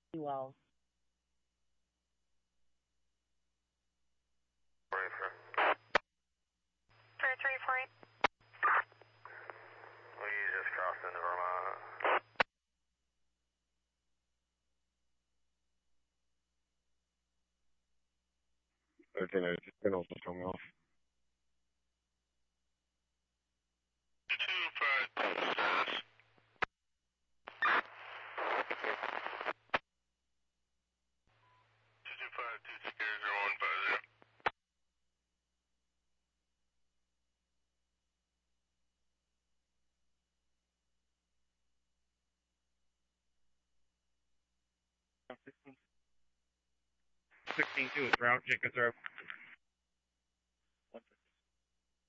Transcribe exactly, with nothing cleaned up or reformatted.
Well, three three four eight. We just crossed into Vermont. thirteen oh two, signals just coming off. two five two status. two two five two Sierra zero one five zero. sixteen two is route, Jacob Throw.